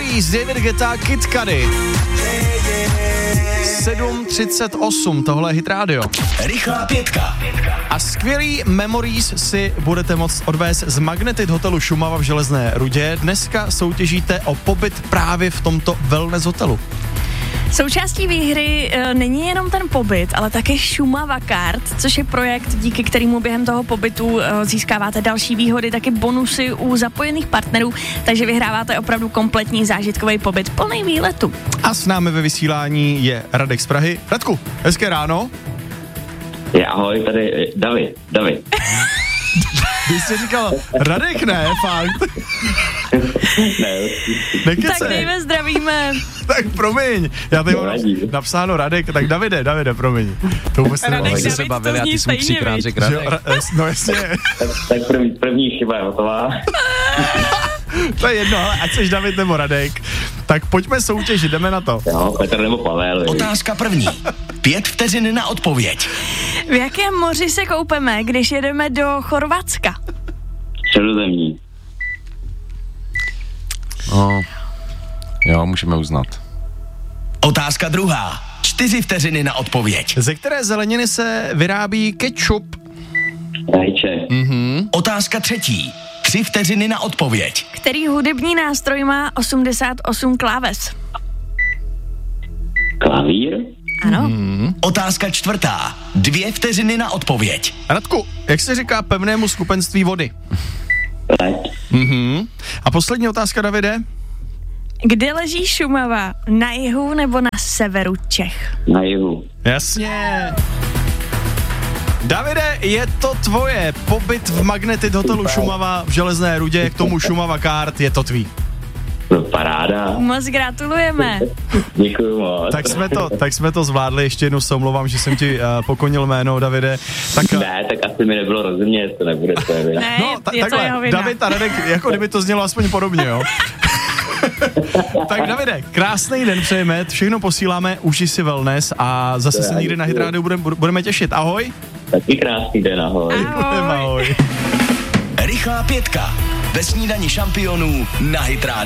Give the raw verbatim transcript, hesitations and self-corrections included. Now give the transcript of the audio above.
Breeze, David Guetta, Kid Cudi. sedm třicet osm, tohle je Hit Radio. Rychlá pětka. A skvělý memories si budete moct odvést z Magnetit hotelu Šumava v Železné Rudě. Dneska soutěžíte o pobyt právě v tomto wellness hotelu. Součástí výhry e, není jenom ten pobyt, ale také Šumava Card, což je projekt, díky kterému během toho pobytu e, získáváte další výhody, taky bonusy u zapojených partnerů, takže vyhráváte opravdu kompletní zážitkový pobyt plný výletu. A s námi ve vysílání je Radek z Prahy. Radku, hezké ráno. Je, ahoj, tady David, David. Ty jsi říkal Radek, ne, fakt. Ne, Nekecej. Tak dejme, zdravíme. Tak promiň, já tady mám Nevadí. napsáno Radek, tak Davide, Davide, promiň. To vůbec Radek, nevadí. David, se bavili to a ty zní jsi mu stejně, třikrát viď? řekl Že jo, Radek. ra- no jasně, tak, tak první, první chyba je hotová. to je jedno, ale ať seš David nebo Radek, tak pojďme soutěžit, jdeme na to. Jo, Petr nebo Pavel. viď? Otázka první. Pět vteřin na odpověď. V jakém moři se koupeme, když jedeme do Chorvatska? Středozemní. No, jo, můžeme uznat. Otázka druhá. Čtyři vteřiny na odpověď. Ze které zeleniny se vyrábí ketchup? Rajče. Mhm. Otázka třetí. Tři vteřiny na odpověď. Který hudební nástroj má osmdesát osm kláves? Klavír. Ano. Otázka čtvrtá. Dvě vteřiny na odpověď. Radku, jak se říká pevnému skupenství vody? Leď. Mhm. A poslední otázka, Davide? Kde leží Šumava? Na jihu nebo na severu Čech? Na jihu. Jasně. Davide, je to tvoje. Pobyt v Magnetit hotelu Šumava v Železné Rudě, k tomu Šumava Card, je to tvý. No, paráda. Moc gratulujeme. Děkuju moc. Tak jsme to, tak jsme to zvládli, ještě jednou se omlouvám, že jsem ti uh, pokonil jméno, Davide. Tak, uh, Ne, tak asi mi nebylo rozumět, to nebude to vina. Ne, no, ta, je to jeho takhle, vina. David a Radek, jako kdyby to znělo aspoň podobně, jo. Tak Davide, krásný den přejeme, všechno posíláme, užij si wellness a zase se někdy na Hit Radio budeme, budeme těšit. Ahoj. Taky krásný den, ahoj. Ahoj. Ahoj. Rychlá pětka. Ve snídani šampionů na Hit Radio.